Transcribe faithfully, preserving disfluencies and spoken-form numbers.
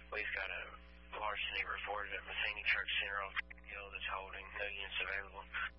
We've got a larceny reported at Matheny Truck Center off Hill that's holding. No units available.